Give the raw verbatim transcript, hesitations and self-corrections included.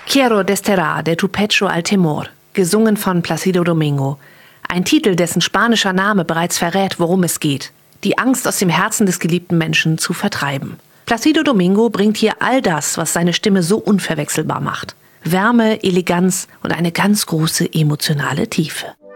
Quiero desterrar de tu pecho al temor, gesungen von Plácido Domingo. Ein Titel, dessen spanischer Name bereits verrät, worum es geht. Die Angst aus dem Herzen des geliebten Menschen zu vertreiben. Plácido Domingo bringt hier all das, was seine Stimme so unverwechselbar macht. Wärme, Eleganz und eine ganz große emotionale Tiefe.